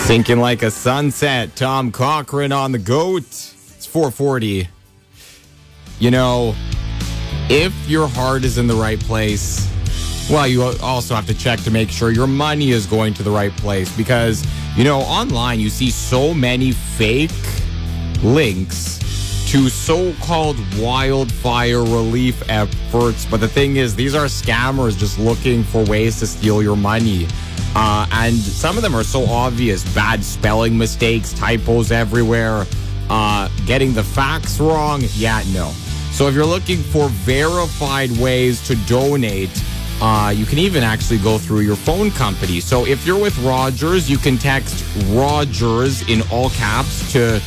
Sinking like a sunset. Tom Cochrane on the GOAT. It's 4:40. You know, if your heart is in the right place, well, you also have to check to make sure your money is going to the right place because, you know, online you see so many fake links to so-called wildfire relief efforts. But the thing is, these are scammers just looking for ways to steal your money. And some of them are so obvious. Bad spelling mistakes, typos everywhere, getting the facts wrong. Yeah, no. So if you're looking for verified ways to donate, you can even actually go through your phone company. So if you're with Rogers, you can text Rogers in all caps to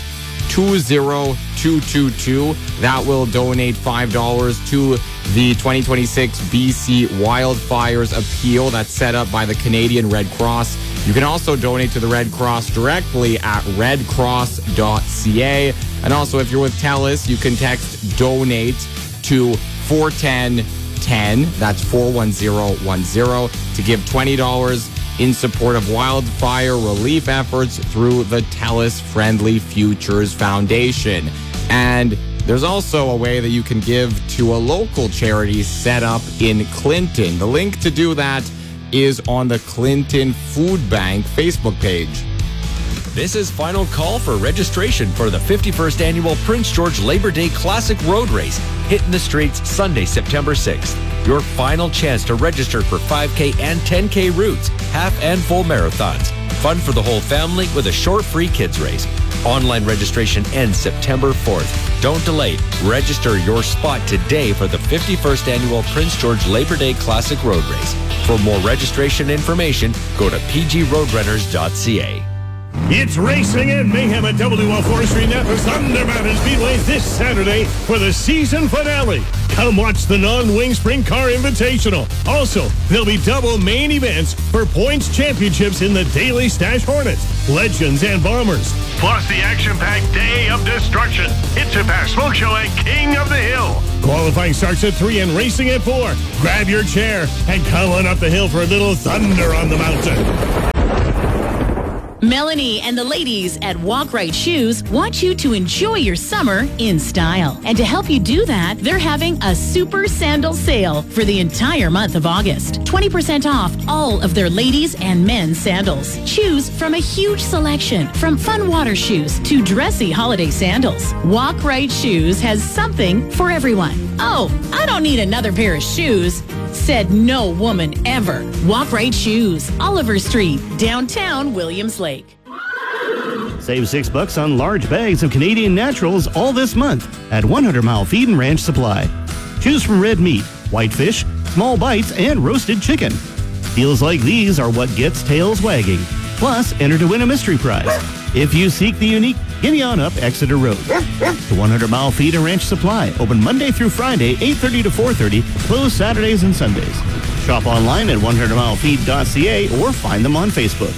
20222. That will donate $5 to the 2026 BC Wildfires Appeal that's set up by the Canadian Red Cross. You can also donate to the Red Cross directly at redcross.ca. And also, if you're with TELUS, you can text donate to 41010. That's 41010 to give $20 in support of wildfire relief efforts through the TELUS Friendly Futures Foundation. And there's also a way that you can give to a local charity set up in Clinton. The link to do that is on the Clinton Food Bank Facebook page. This is final call for registration for the 51st Annual Prince George Labor Day Classic Road Race, hitting the streets Sunday, September 6th. Your final chance to register for 5K and 10K routes, half and full marathons. Fun for the whole family with a short free kids race. Online registration ends September 4th. Don't delay. Register your spot today for the 51st Annual Prince George Labor Day Classic Road Race. For more registration information, go to pgroadrunners.ca. It's racing and mayhem at WL Forestry Napa Thunder Mountain Speedway this Saturday for the season finale. Come watch the non-wing sprint car invitational. Also, there'll be double main events for points championships in the Daily Stash Hornets, Legends, and Bombers. Plus the action-packed Day of Destruction, Hit to Pass Smoke Show and King of the Hill. Qualifying starts at 3 and racing at 4. Grab your chair and come on up the hill for a little thunder on the mountain. Melanie and the ladies at Walk Right Shoes want you to enjoy your summer in style. And to help you do that, they're having a super sandal sale for the entire month of August. 20% off all of their ladies and men's sandals. Choose from a huge selection, from fun water shoes to dressy holiday sandals. Walk Right Shoes has something for everyone. Oh, I don't need another pair of shoes, said no woman ever. Walk Right Shoes, Oliver Street, downtown Williams Lake. Save $6 on large bags of Canadian naturals all this month at 100 Mile Feed and Ranch Supply. Choose from red meat, whitefish, small bites, and roasted chicken. Deals like these are what gets tails wagging. Plus, enter to win a mystery prize. If you seek the unique, giddy on up Exeter Road. The 100 Mile Feed and Ranch Supply, open Monday through Friday, 8:30 to 4:30, closed Saturdays and Sundays. Shop online at 100milefeed.ca or find them on Facebook.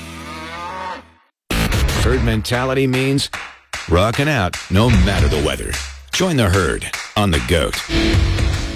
Herd mentality means rocking out no matter the weather. Join the herd on the GOAT.